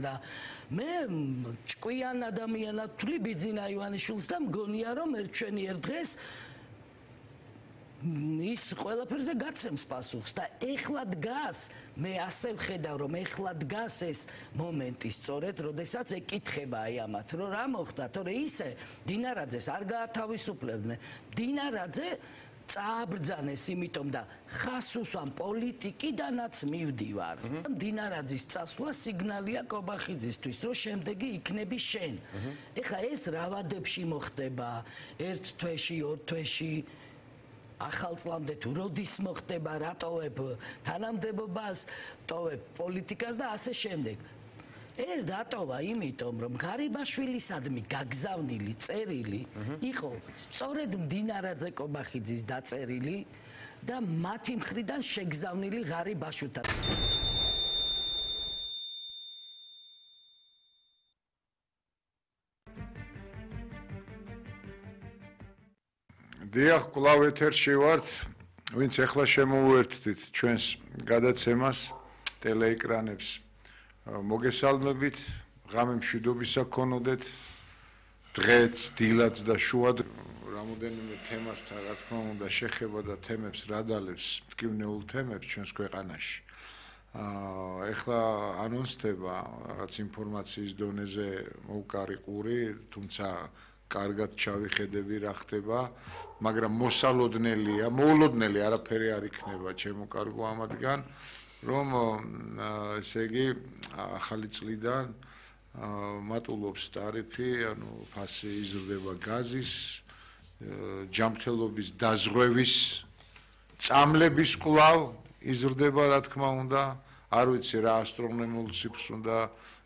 და მე ჭკვიან ადამიანად ვთვლი ბიძინა ივანიშვილს და მგონია რომ ჩვენი ერთ დღეს ის ყველაფერზე გაცემს პასუხს და ეხლა დგას მე ასე ვხედავ რომ ეხლა დგას ეს მომენტი სწორედ როდესაც ეკითხება აი ამათ რომ რა მოხდა თორე ისე დინარაძეს არ გაათავისუფლებდნენ დინარაძე წააბრძანეს იმიტომ და ხას უსვამ პოლიტიკიდანაც მივდივარ დინარაძის წასვლა სიგნალია კობახიძისთვის რომ შემდეგი იქნები შენ ეხლა ეს რა ვადებში მოხდება ერთ თვეში ორ თვეში ახალ წლამდე თუ როდის მოხდება რა ტოვებ თანამდებობას ტოვებ პოლიტიკას და ასე შემდეგ ეს დატოვა იმიტომ რომ გარიბაშვილისადმი გაგზავნილი წერილი იყო სწორედ მდინარაძე კობახიძის დაწერილი და მათი მხრიდან შეგზავნილი გარიბაშვილთან დიახ, კვლავ ეთერში ვართ, ვინც ახლა შემოუერთდით ჩვენს გადაცემას ტელეეკრანებს. მოგესალმებით, ღამე მშვიდობისა გქონოდეთ. დღეც, დილაც და შუად რამოდენიმე თემასთან რა თქმა უნდა შეხება და თემებს რადალებს, მტკივნეულ თემებს ჩვენს ქვეყანაში. ეხლა ანონსდება რაღაც ინფორმაციის დონეზე მოუკარი ყური, თუმცა კარგად ჩავიხედები რა ხდება, მაგრამ მოსალოდნელია, მოულოდნელი არაფერი არ იქნება ჩემო კარგო ამადგან, რომ ესე იგი ახალი წლიდან მატულობს ტარიფი, ანუ ფასი იზრდება გაზის, ჯანმრთელობის დაზღვევის, წამლების კვლავ იზრდება რა თქმა უნდა, არ ვიცი რა ასტრონომიულ ციფრს უნდა